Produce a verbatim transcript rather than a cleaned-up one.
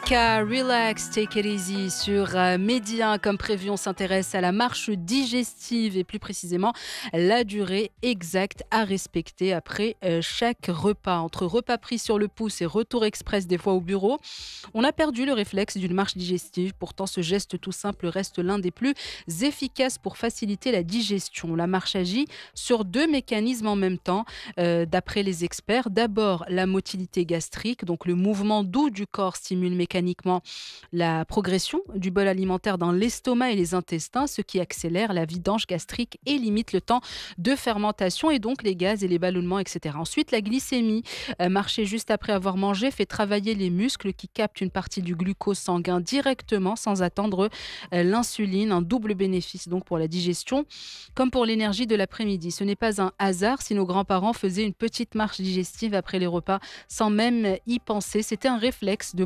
Mika, Relax, Take It Easy sur euh, Média. Comme prévu, on s'intéresse à la marche digestive et plus précisément la durée exacte à respecter après euh, chaque repas. Entre repas pris sur le pouce et retour express des fois au bureau, on a perdu le réflexe d'une marche digestive. Pourtant, ce geste tout simple reste l'un des plus efficaces pour faciliter la digestion. La marche agit sur deux mécanismes en même temps, euh, d'après les experts. D'abord, la motilité gastrique, donc le mouvement doux du corps stimule mécaniquement la progression du bol alimentaire dans l'estomac et les intestins, ce qui accélère la vidange gastrique et limite le temps de fermentation et donc les gaz et les ballonnements, et cetera. Ensuite, la glycémie, euh, marcher juste après avoir mangé, fait travailler les muscles qui captent une partie du glucose sanguin directement sans attendre euh, l'insuline, un double bénéfice donc pour la digestion comme pour l'énergie de l'après-midi. Ce n'est pas un hasard si nos grands-parents faisaient une petite marche digestive après les repas sans même y penser. C'était un réflexe de